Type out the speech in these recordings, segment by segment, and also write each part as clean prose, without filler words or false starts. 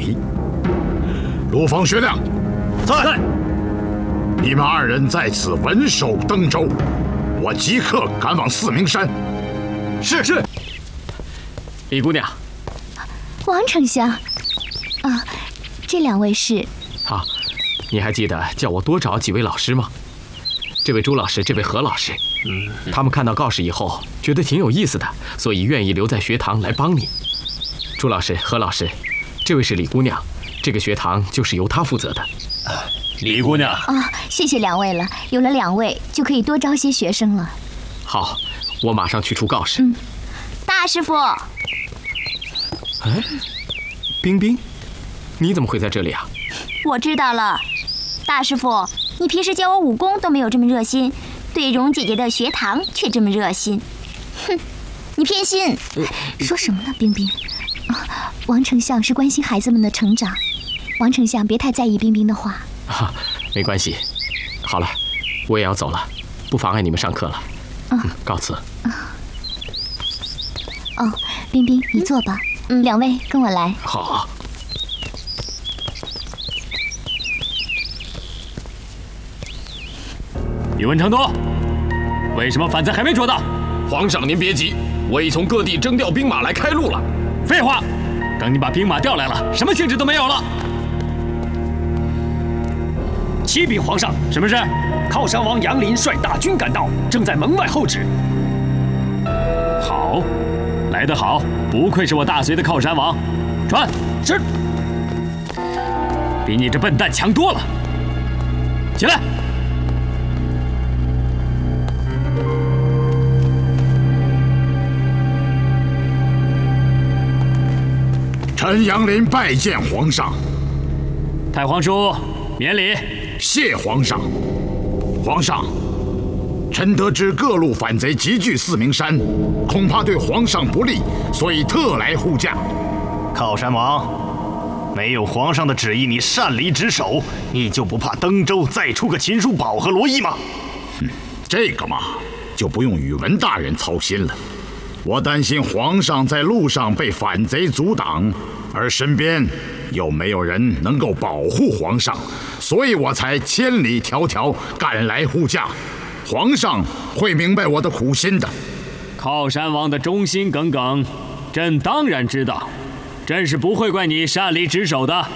你。陆方、薛亮， 在。 你们二人在此稳守登州，我即刻赶往四明山。 是。 李姑娘， 王丞相，这两位是。 好，你还记得叫我多找几位老师吗？这位朱老师，这位何老师，他们看到告示以后，觉得挺有意思的，所以愿意留在学堂来帮你。朱老师、何老师，这位是李姑娘，这个学堂就是由她负责的。 李姑娘谢谢两位了，有了两位就可以多招些学生了。 好，我马上去出告示。 大师傅。 冰冰，你怎么会在这里啊？ 我知道了，大师傅，你平时教我武功都没有这么热心，对蓉姐姐的学堂却这么热心。哼，你偏心。说什么呢，冰冰？王丞相是关心孩子们的成长，王丞相别太在意冰冰的话。 没关系。好了，我也要走了，不妨碍你们上课了。告辞。 冰冰，你坐吧。两位跟我来。 好。 宇文成都，为什么反贼还没捉到？ 皇上您别急，我已从各地征调兵马来开路了。 废话，等你把兵马调来了，什么兴致都没有了。启禀皇上，什么事？靠山王杨林率大军赶到，正在门外候旨。好，来得好，不愧是我大隋的靠山王。传。是。比你这笨蛋强多了。起来。 臣杨林拜见皇上。 太皇叔，免礼。 谢皇上。皇上，臣得知各路反贼集聚四明山，恐怕对皇上不利，所以特来护驾。 靠山王，没有皇上的旨意，你擅离职守，你就不怕登州再出个秦叔宝和罗毅吗？ 这个嘛，就不用宇文大人操心了。我担心皇上在路上被反贼阻挡，而身边又没有人能够保护皇上，所以我才千里迢迢赶来护驾。皇上会明白我的苦心的。 靠山王的忠心耿耿，朕当然知道，朕是不会怪你擅离职守的。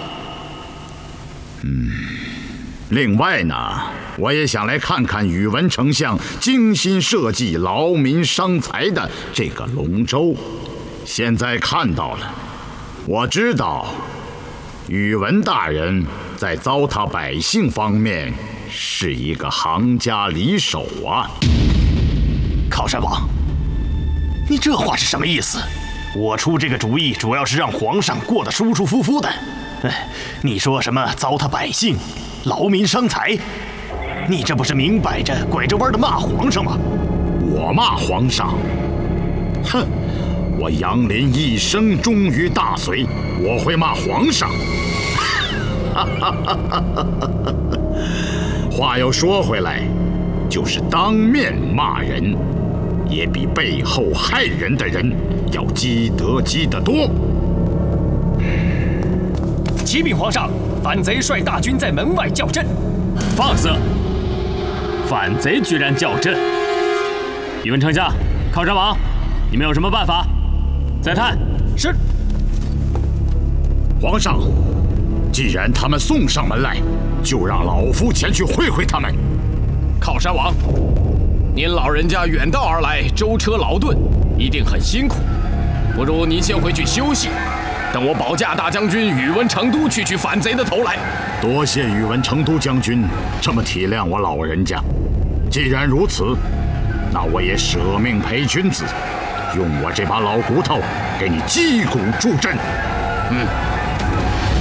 另外呢，我也想来看看宇文丞相精心设计、劳民伤财的这个龙舟。现在看到了，我知道宇文大人在糟蹋百姓方面是一个行家里手啊。 靠山王，你这话是什么意思？我出这个主意主要是让皇上过得舒舒服服的。你说什么糟蹋百姓、劳民伤财？你这不是明摆着拐着弯的骂皇上吗？ 我骂皇上？哼！我杨林一生忠于大隋，我会骂皇上？话又说回来，就是当面骂人，也比背后害人的人要积德积得多。 启禀皇上，反贼率大军在门外叫阵。放肆！反贼居然叫阵！宇文丞相、靠山王，你们有什么办法？再探。是。 皇上，既然他们送上门来，就让老夫前去会会他们。 靠山王，您老人家远道而来，舟车劳顿，一定很辛苦，不如您先回去休息，等我保驾大将军宇文成都去取反贼的头来。 多谢宇文成都将军这么体谅我老人家。既然如此，那我也舍命陪君子，用我这把老骨头给你击鼓助阵。